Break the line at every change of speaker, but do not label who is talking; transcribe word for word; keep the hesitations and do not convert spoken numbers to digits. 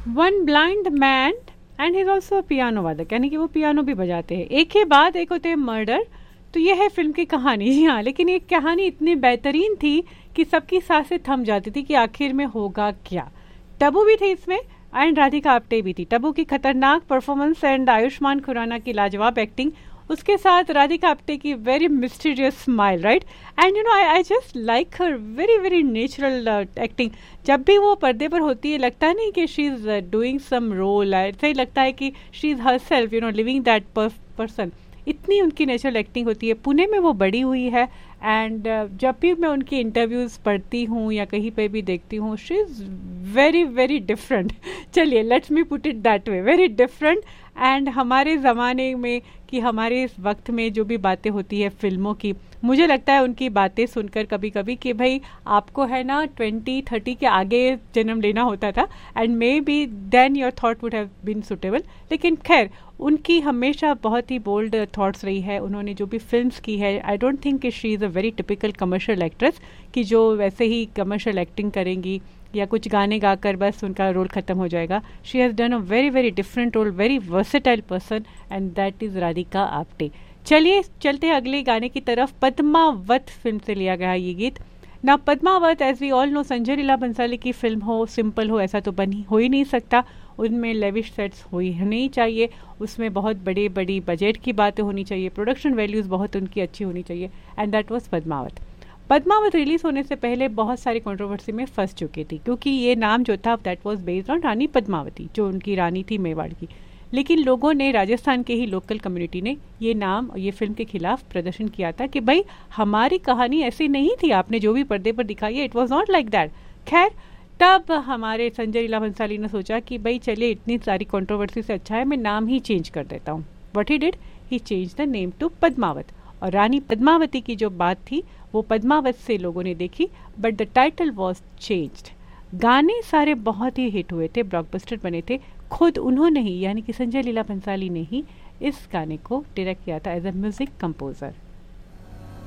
One blind man and he is also piano वादक, यानी कि वो पियानो भी बजाते हैं। एक के बाद एक होते हैं मर्डर। तो ये है फिल्म की कहानी। जी हाँ, लेकिन ये कहानी इतनी बेहतरीन थी कि सबकी सांसें थम जाती थी कि आखिर में होगा क्या। टबू भी थे इसमें एंड राधिका आप्टे भी थी। टबू की खतरनाक परफॉर्मेंस एंड आयुष्मान खुराना की लाजवाब एक्टिंग, उसके साथ राधिका आप्टे की very mysterious smile, right. And you know I I just like her very very natural acting. जब भी वो पर्दे पर होती है लगता नहीं कि she is doing some role, ऐसा ही लगता है कि she is her self, you know, living that person. इतनी उनकी नेचुरल एक्टिंग होती है। पुणे में वो बड़ी हुई है एंड uh, जब भी मैं उनकी इंटरव्यूज़ पढ़ती हूँ या कहीं पे भी देखती हूँ, she is very very different. चलिए, let's me put it that way, very different. And हमारे ज़माने में कि हमारे इस वक्त में जो भी बातें होती है फिल्मों की, मुझे लगता है उनकी बातें सुनकर कभी कभी कि भाई आपको है ना ट्वेंटी थर्टी के आगे जन्म लेना होता था and may be then your thought would have been suitable. लेकिन खैर, उनकी हमेशा बहुत ही बोल्ड थॉट्स रही है। उन्होंने जो भी फिल्म्स की है, आई डोंट थिंक कि she is a very typical commercial actress कि जो वैसे ही कमर्शियल एक्टिंग करेंगी या कुछ गाने गाकर बस उनका रोल ख़त्म हो जाएगा। She has done a very very different role, very versatile person, and that is Radhika Apte. चलिए चलते हैं अगले गाने की तरफ। पद्मावत फिल्म से लिया गया ये गीत। ना Padmaavat, as we all know, Sanjay Leela Bhansali की फिल्म हो, सिंपल हो, ऐसा तो बन हो ही नहीं सकता। उनमें लेविश सेट्स हो ही नहीं चाहिए, उसमें बहुत बड़ी बड़ी बजट की बातें होनी चाहिए, प्रोडक्शन वैल्यूज़ बहुत उनकी अच्छी होनी चाहिए, and that was Padmaavat. Padmaavat release होने से पहले बहुत सारी कंट्रोवर्सी में फंस चुकी थी, क्योंकि ये नाम जो था दैट वाज बेस्ड ऑन रानी पद्मावती, जो उनकी रानी थी मेवाड़ की। लेकिन लोगों ने, राजस्थान के ही लोकल कम्युनिटी ने ये नाम और ये फिल्म के खिलाफ प्रदर्शन किया था कि भाई हमारी कहानी ऐसी नहीं थी, आपने जो भी पर्दे पर दिखाई है it was not like that. खैर, तब हमारे संजय लीला भंसाली ने सोचा कि भाई चलिए इतनी सारी कंट्रोवर्सी से अच्छा है मैं नाम ही चेंज कर देता हूँ। What he did, he change the name to Padmaavat. और रानी पद्मावती की जो बात थी वो पद्मावत से लोगों ने देखी, but the title was changed. गाने सारे बहुत ही हिट हुए थे, ब्लॉकबस्टर बने थे। खुद उन्होंने ही, यानी कि संजय लीला भंसाली ने ही इस गाने को डायरेक्ट किया था एज अ म्यूजिक कंपोजर।